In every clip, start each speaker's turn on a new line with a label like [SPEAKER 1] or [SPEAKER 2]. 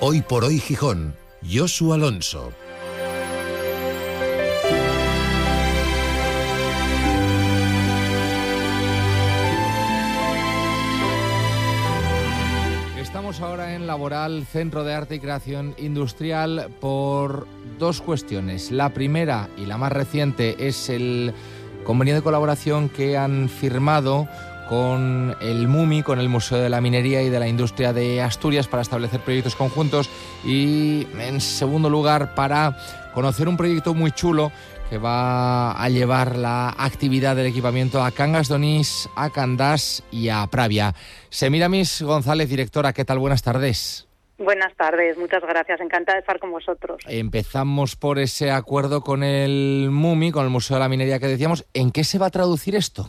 [SPEAKER 1] Hoy por hoy Gijón, Josu Alonso.
[SPEAKER 2] Estamos ahora en Laboral, Centro de Arte y Creación Industrial, por dos cuestiones. La primera y la más reciente es el convenio de colaboración que han firmado con el MUMI, con el Museo de la Minería y de la Industria de Asturias, para establecer proyectos conjuntos, y en segundo lugar para conocer un proyecto muy chulo que va a llevar la actividad del equipamiento a Cangas de Onís, a Candás y a Pravia. Semiramis González, directora, ¿qué tal? Buenas tardes.
[SPEAKER 3] Buenas tardes, muchas gracias, encantada de estar con vosotros.
[SPEAKER 2] Empezamos por ese acuerdo con el MUMI, con el Museo de la Minería que decíamos. ¿En qué se va a traducir esto?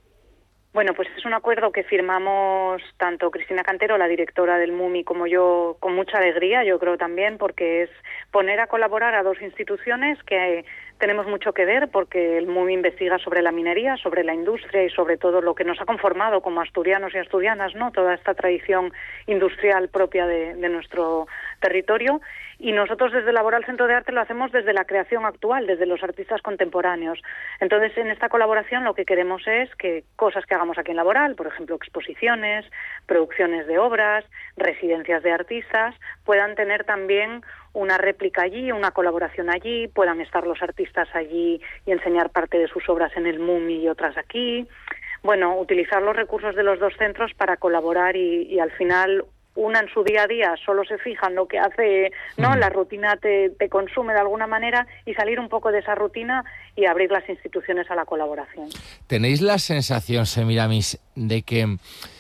[SPEAKER 3] Bueno, pues es un acuerdo que firmamos tanto Cristina Cantero, la directora del MUMI, como yo, con mucha alegría, yo creo también, porque es poner a colaborar a dos instituciones que tenemos mucho que ver, porque el MUMI investiga sobre la minería, sobre la industria y sobre todo lo que nos ha conformado como asturianos y asturianas, ¿no? Toda esta tradición industrial propia de nuestro territorio. Y nosotros desde Laboral Centro de Arte lo hacemos desde la creación actual, desde los artistas contemporáneos. Entonces, en esta colaboración lo que queremos es que cosas que hagamos aquí en Laboral, por ejemplo, exposiciones, producciones de obras, residencias de artistas, puedan tener también una réplica allí, una colaboración allí, puedan estar los artistas allí y enseñar parte de sus obras en el MUMI y otras aquí. Bueno, utilizar los recursos de los dos centros para colaborar y al final una en su día a día solo se fija en lo que hace, ¿no? La rutina te consume de alguna manera, y salir un poco de esa rutina y abrir las instituciones a la colaboración.
[SPEAKER 2] ¿Tenéis la sensación, Semiramis, de que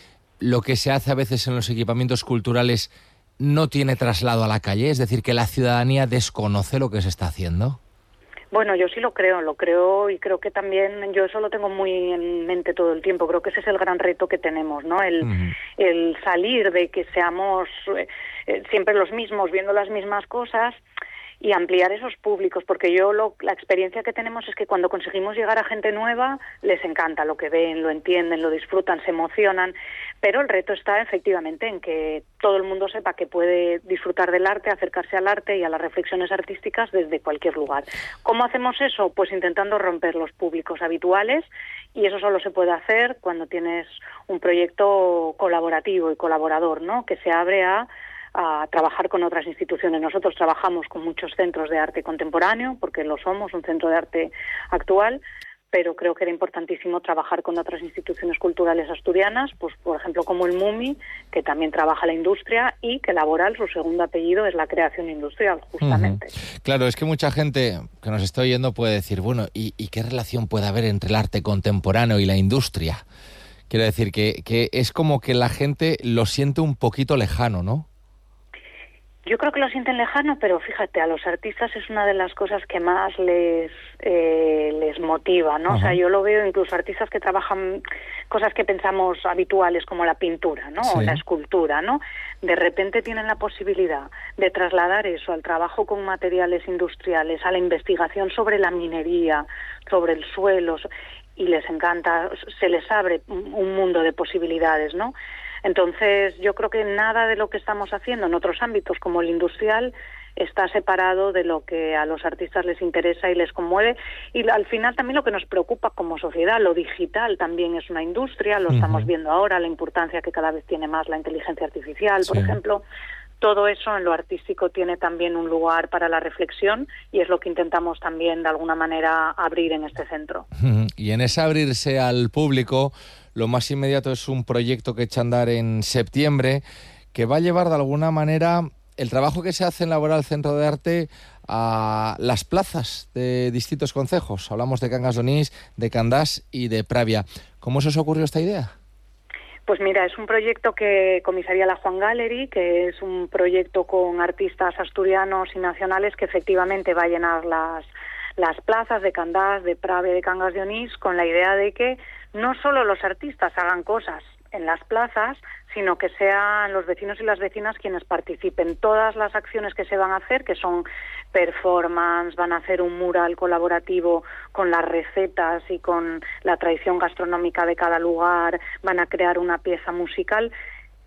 [SPEAKER 2] lo que se hace a veces en los equipamientos culturales no tiene traslado a la calle? Es decir, que la ciudadanía desconoce lo que se está haciendo.
[SPEAKER 3] Bueno, yo sí lo creo y creo que también yo eso lo tengo muy en mente todo el tiempo. Creo que ese es el gran reto que tenemos, ¿no? El salir de que seamos siempre los mismos, viendo las mismas cosas, y ampliar esos públicos, porque la experiencia que tenemos es que cuando conseguimos llegar a gente nueva, les encanta lo que ven, lo entienden, lo disfrutan, se emocionan, pero el reto está efectivamente en que todo el mundo sepa que puede disfrutar del arte, acercarse al arte y a las reflexiones artísticas desde cualquier lugar. ¿Cómo hacemos eso? Pues intentando romper los públicos habituales, y eso solo se puede hacer cuando tienes un proyecto colaborativo y colaborador, ¿no? Que se abre a trabajar con otras instituciones. Nosotros trabajamos con muchos centros de arte contemporáneo, porque lo somos, un centro de arte actual, pero creo que era importantísimo trabajar con otras instituciones culturales asturianas, pues por ejemplo como el MUMI, que también trabaja la industria, y que Laboral, su segundo apellido es la creación industrial, justamente.
[SPEAKER 2] Claro, es que mucha gente que nos está oyendo puede decir, bueno, ¿y qué relación puede haber entre el arte contemporáneo y la industria? Quiero decir que es como que la gente lo siente un poquito lejano, ¿no?
[SPEAKER 3] Yo creo que lo sienten lejano, pero fíjate, a los artistas es una de las cosas que más les motiva, ¿no? O sea, yo lo veo incluso artistas que trabajan cosas que pensamos habituales como la pintura, ¿no? Sí. O la escultura, ¿no? De repente tienen la posibilidad de trasladar eso al trabajo con materiales industriales, a la investigación sobre la minería, sobre el suelo, y les encanta, se les abre un mundo de posibilidades, ¿no? Entonces, yo creo que nada de lo que estamos haciendo en otros ámbitos como el industrial está separado de lo que a los artistas les interesa y les conmueve. Y al final también lo que nos preocupa como sociedad, lo digital también es una industria, lo estamos viendo ahora, la importancia que cada vez tiene más la inteligencia artificial, por ejemplo. Todo eso en lo artístico tiene también un lugar para la reflexión, y es lo que intentamos también de alguna manera abrir en este centro.
[SPEAKER 2] Y en ese abrirse al público, lo más inmediato es un proyecto que echa a andar en septiembre, que va a llevar de alguna manera el trabajo que se hace en Laboral Centro de Arte a las plazas de distintos concejos. Hablamos de Cangas de Onís, de Candás y de Pravia. ¿Cómo se os ocurrió esta idea?
[SPEAKER 3] Pues mira, es un proyecto que comisaría la Juan Gallery, que es un proyecto con artistas asturianos y nacionales que efectivamente va a llenar las plazas de Candás, de Pravia, de Cangas de Onís, con la idea de que no solo los artistas hagan cosas en las plazas, sino que sean los vecinos y las vecinas quienes participen. Todas las acciones que se van a hacer, que son performance, van a hacer un mural colaborativo con las recetas y con la tradición gastronómica de cada lugar, van a crear una pieza musical.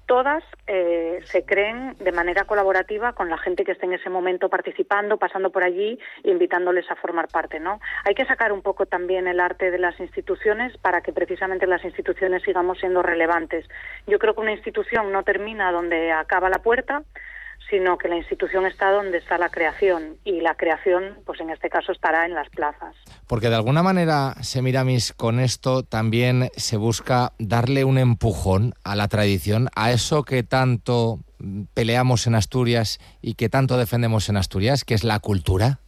[SPEAKER 3] todas se creen de manera colaborativa con la gente que esté en ese momento participando, pasando por allí e invitándoles a formar parte, ¿no? Hay que sacar un poco también el arte de las instituciones para que precisamente las instituciones sigamos siendo relevantes. Yo creo que una institución no termina donde acaba la puerta, sino que la institución está donde está la creación, y la creación, pues en este caso, estará en las plazas.
[SPEAKER 2] Porque de alguna manera, Semiramis, con esto también se busca darle un empujón a la tradición, a eso que tanto peleamos en Asturias y que tanto defendemos en Asturias, que es la cultura.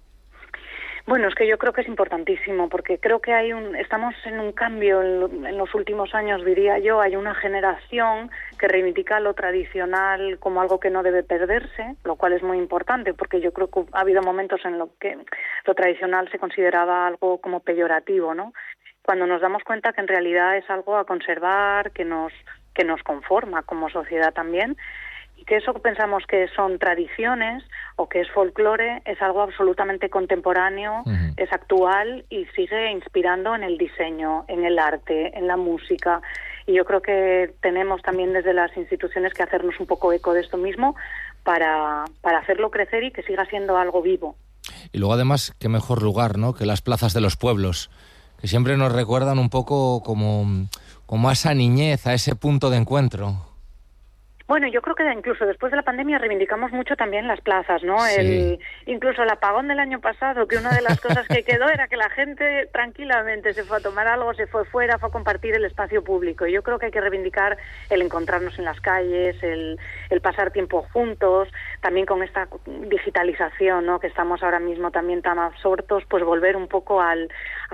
[SPEAKER 3] Bueno, es que yo creo que es importantísimo, porque creo que estamos en un cambio en los últimos años, diría yo. Hay una generación que reivindica lo tradicional como algo que no debe perderse, lo cual es muy importante, porque yo creo que ha habido momentos en los que lo tradicional se consideraba algo como peyorativo, ¿no? Cuando nos damos cuenta que en realidad es algo a conservar, que nos conforma como sociedad también, y que eso que pensamos que son tradiciones o que es folclore es algo absolutamente contemporáneo, es actual y sigue inspirando en el diseño, en el arte, en la música. Y yo creo que tenemos también desde las instituciones que hacernos un poco eco de esto mismo para hacerlo crecer y que siga siendo algo vivo.
[SPEAKER 2] Y luego además, qué mejor lugar, ¿no?, que las plazas de los pueblos, que siempre nos recuerdan un poco como a esa niñez, a ese punto de encuentro.
[SPEAKER 3] Bueno, yo creo que incluso después de la pandemia reivindicamos mucho también las plazas, ¿no?
[SPEAKER 2] Sí.
[SPEAKER 3] Incluso el apagón del año pasado, que una de las cosas que quedó era que la gente tranquilamente se fue a tomar algo, se fue fuera, fue a compartir el espacio público. Y yo creo que hay que reivindicar el encontrarnos en las calles, el pasar tiempo juntos, también con esta digitalización, ¿no?, que estamos ahora mismo también tan absortos, pues volver un poco al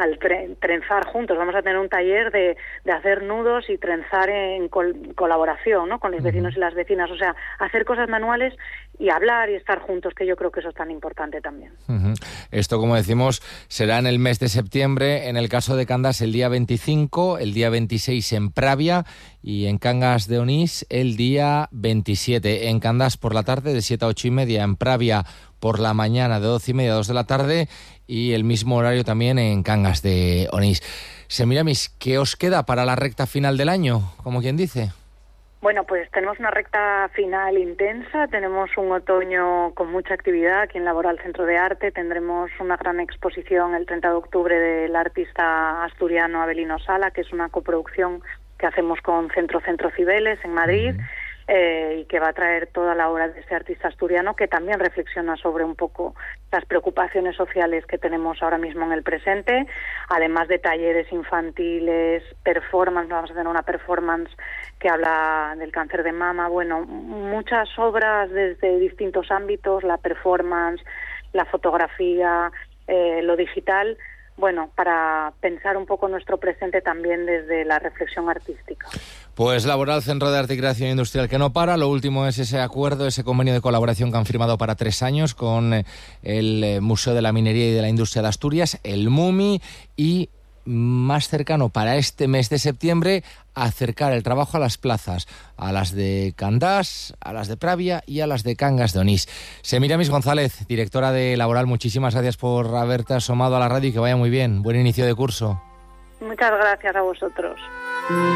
[SPEAKER 3] trenzar juntos. Vamos a tener un taller de hacer nudos y trenzar en colaboración, ¿no?, con los vecinos y las vecinas, o sea, hacer cosas manuales y hablar y estar juntos, que yo creo que eso es tan importante también.
[SPEAKER 2] Esto, como decimos, será en el mes de septiembre, en el caso de Cangas el día 25, el día 26 en Pravia y en Cangas de Onís el día 27. En Cangas por la tarde de 7 a 8 y media, en Pravia por la mañana de 12 y media a 2 de la tarde y el mismo horario también en Cangas de Onís. Semiramis, ¿qué os queda para la recta final del año, como quien dice?
[SPEAKER 3] Bueno, pues tenemos una recta final intensa, tenemos un otoño con mucha actividad aquí en Laboral Centro de Arte, tendremos una gran exposición el 30 de octubre del artista asturiano Abelino Sala, que es una coproducción que hacemos con Centro Cibeles en Madrid, y que va a traer toda la obra de ese artista asturiano, que también reflexiona sobre un poco las preocupaciones sociales que tenemos ahora mismo en el presente, además de talleres infantiles, performance. Vamos a tener una performance que habla del cáncer de mama, bueno, muchas obras desde distintos ámbitos, la performance, la fotografía, lo digital, bueno, para pensar un poco nuestro presente también desde la reflexión artística.
[SPEAKER 2] Pues Laboral Centro de Arte y Creación Industrial que no para. Lo último es ese acuerdo, ese convenio de colaboración que han firmado para 3 años con el Museo de la Minería y de la Industria de Asturias, el MUMI, y más cercano para este mes de septiembre acercar el trabajo a las plazas, a las de Candás, a las de Pravia y a las de Cangas de Onís. Semiramis González, directora de Laboral, muchísimas gracias por haberte asomado a la radio y que vaya muy bien. Buen inicio de curso.
[SPEAKER 3] Muchas gracias a vosotros.